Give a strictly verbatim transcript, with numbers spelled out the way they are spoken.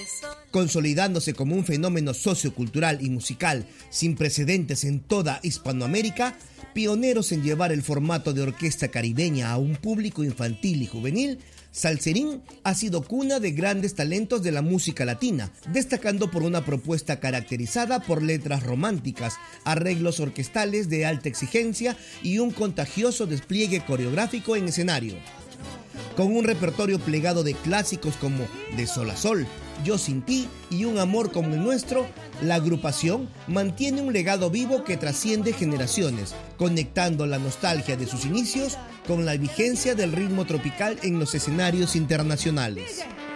Consolidándose como un fenómeno sociocultural y musical sin precedentes en toda Hispanoamérica, pioneros en llevar el formato de orquesta caribeña a un público infantil y juvenil, Salserín ha sido cuna de grandes talentos de la música latina, destacando por una propuesta caracterizada por letras románticas, arreglos orquestales de alta exigencia y un contagioso despliegue coreográfico en escenario. Con un repertorio plegado de clásicos como De Sol a Sol, Yo Sin Ti y Un Amor Como el Nuestro, la agrupación mantiene un legado vivo que trasciende generaciones, conectando la nostalgia de sus inicios con la vigencia del ritmo tropical en los escenarios internacionales.